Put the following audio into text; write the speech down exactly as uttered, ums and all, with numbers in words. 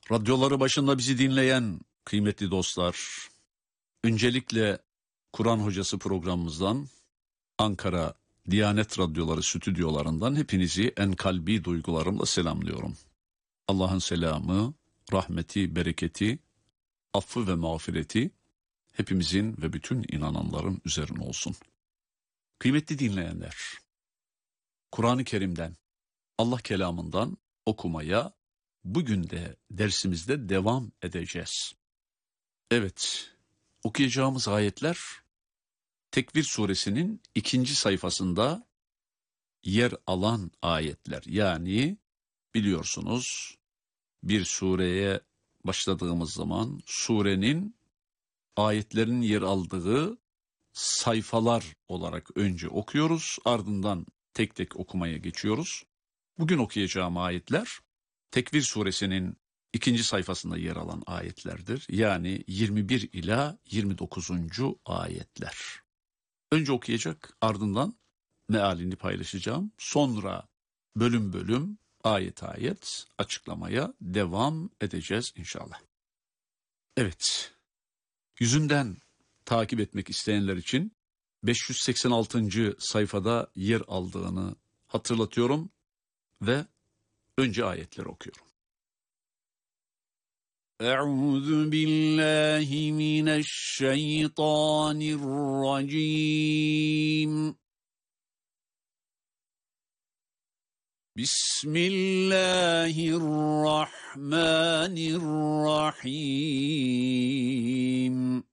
Radyoları başında bizi dinleyen kıymetli dostlar, öncelikle Kur'an Hocası programımızdan, Ankara Diyanet Radyoları stüdyolarından hepinizi en kalbi duygularımla selamlıyorum. Allah'ın selamı, rahmeti, bereketi, affı ve mağfireti hepimizin ve bütün inananların üzerine olsun. Kıymetli dinleyenler, Kur'an-ı Kerim'den, Allah kelamından okumaya bugün de dersimizde devam edeceğiz. Evet, okuyacağımız ayetler Tekvir suresinin ikinci sayfasında yer alan ayetler. Yani biliyorsunuz bir sureye başladığımız zaman surenin ayetlerin yer aldığı sayfalar olarak önce okuyoruz, ardından tek tek okumaya geçiyoruz. Bugün okuyacağım ayetler Tekvir suresinin ikinci sayfasında yer alan ayetlerdir. Yani yirmi bir ila yirmi dokuzuncu ayetler. Önce okuyacak, ardından mealini paylaşacağım. Sonra bölüm bölüm, ayet ayet açıklamaya devam edeceğiz inşallah. Evet, yüzünden takip etmek isteyenler için beş yüz seksen altıncı sayfada yer aldığını hatırlatıyorum ve önce ayetleri okuyorum. Euzu billahi mineşşeytanirracim. Bismillahirrahmanirrahim.